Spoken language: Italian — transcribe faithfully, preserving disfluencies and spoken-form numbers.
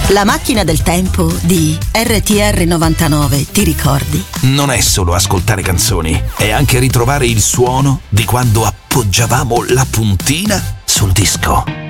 La macchina del tempo di R T R novantanove, ti ricordi? Non è solo ascoltare canzoni, è anche ritrovare il suono di quando appoggiavamo la puntina sul disco.